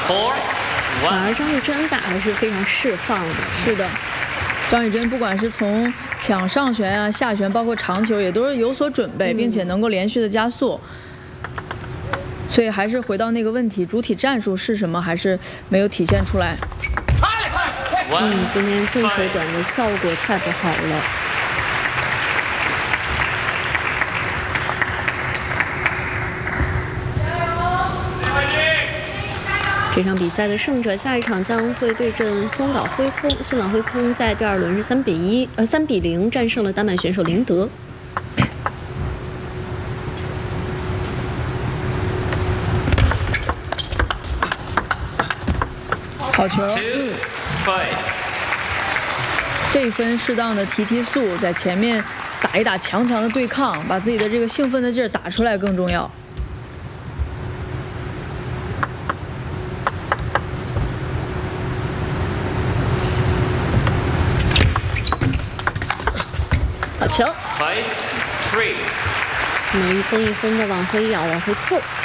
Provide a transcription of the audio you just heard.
反而张玉珍打还是非常释放的。 是的，张玉珍不管是从抢上旋啊、下旋，包括长球，也都是有所准备，并且能够连续的加速。所以还是回到那个问题，主体战术是什么，还是没有体现出来。 今天重手短的效果太不好了。这场比赛的胜者下一场将会对阵松岛辉空。松岛辉空在第2轮是3比0战胜了丹麦选手林德。 好球，这一分适当的提速，在前面打一打强的对抗，把自己的这个兴奋的劲儿打出来更重要。 好球！那么一分一分的往回咬，往回凑。